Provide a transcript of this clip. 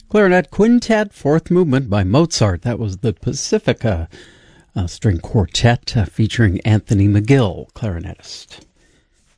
Clarinet Quintet, fourth movement by Mozart. That was the Pacifica string quartet featuring Anthony McGill, clarinetist.